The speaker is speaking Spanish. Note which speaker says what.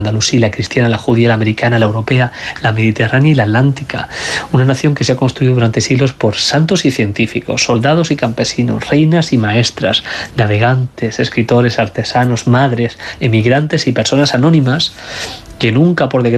Speaker 1: andalusí, la cristiana, la judía, la americana, la europea, la mediterránea y la atlántica. Una nación que se ha construido durante siglos por santos y científicos, soldados y campesinos, reinas y maestras, navegantes, escritores, artesanos, madres, emigrantes y personas anónimas que nunca, por desgracia,